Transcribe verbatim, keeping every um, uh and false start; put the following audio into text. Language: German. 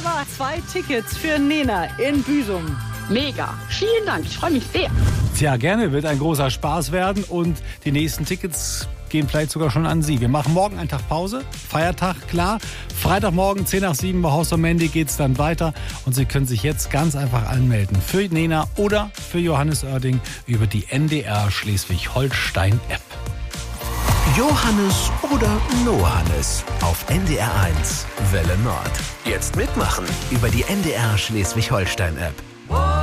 Aber zwei Tickets für Nena in Büsum. Mega. Vielen Dank. Ich freue mich sehr. Tja, gerne. Wird ein großer Spaß werden. Und die nächsten Tickets gehen vielleicht sogar schon an Sie. Wir machen morgen einen Tag Pause. Feiertag, klar. Freitagmorgen, zehn nach sieben bei Haus und Mandy geht es dann weiter. Und Sie können sich jetzt ganz einfach anmelden. Für Nena oder für Johannes Oerding über die N D R Schleswig-Holstein-App. Johannes oder Nohannes auf N D R eins Welle Nord. Jetzt mitmachen über die N D R Schleswig-Holstein-App.